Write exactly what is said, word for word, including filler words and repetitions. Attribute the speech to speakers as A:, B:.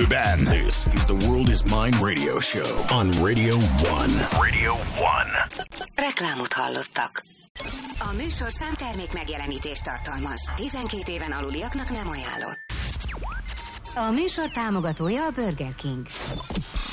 A: élőben. This is the World is Mine Radio Show on Radio One. Radio One.
B: Reklámot hallottak. A műsor számtermék megjelenítést tartalmaz. tizenkét éven aluliaknak nem ajánlott. A műsor támogatója a Burger King.